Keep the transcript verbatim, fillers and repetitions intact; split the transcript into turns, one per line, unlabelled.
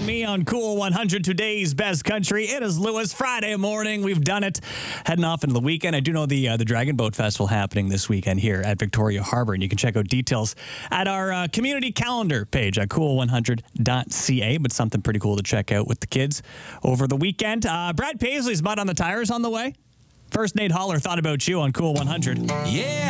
on Me on Cool one hundred, today's best country. It is Lewis, Friday morning. We've done it. Heading off into the weekend. I do know the uh, the Dragon Boat Festival happening this weekend here at Victoria Harbor, and you can check out details at our uh, community calendar page at cool one hundred dot c a, but something pretty cool to check out with the kids over the weekend. Uh, Brad Paisley's Mud on the Tires on the way. First, Nate Holler thought about you on Cool one hundred.
Yeah.